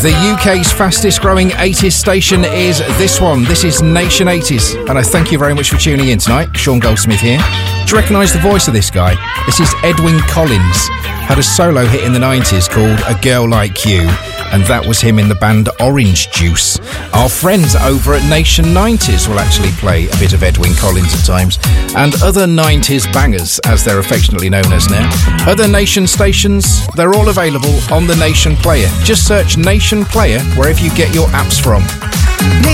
The UK's fastest growing 80s station is this one. This is Nation 80s. And I thank you very much for tuning in tonight. Sean Goldsmith here. Do you recognise the voice of this guy? This is Edwyn Collins. Had a solo hit in the 90s called A Girl Like You. And that was him in the band Orange Juice. Our friends over at Nation 90s will actually play a bit of Edwyn Collins at times. And other 90s bangers, as they're affectionately known as now. Other Nation stations, they're all available on the Nation Player. Just search Nation Player wherever you get your apps from.